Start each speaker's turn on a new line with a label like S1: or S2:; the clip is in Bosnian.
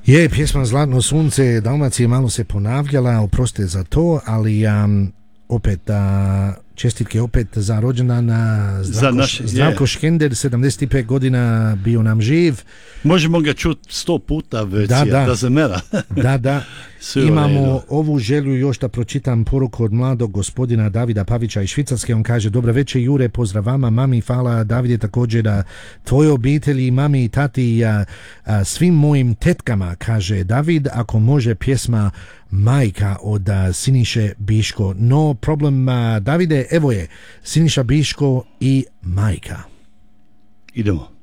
S1: Je, pjesma Zlatno sunce Dalmacije malo se ponavljala, oprostite za to, ali opet čestitke opet za rođendana Zdravko Škender, 75 godina bio nam živ.
S2: Možemo ga čuti 100 puta već, da se mera.
S1: Da. Imamo ovu želju još da pročitam poruku od mladog gospodina Davida Pavića iz Švicarske. On kaže: dobro večer Jure, pozdrav vama, mami, hvala Davide također da tvoje obitelji, mami i tati, svim mojim tetkama, kaže David, ako može pjesma Majka od Siniše Biško. No problem, Davide, evo je Siniša Biško i Majka.
S2: Idemo.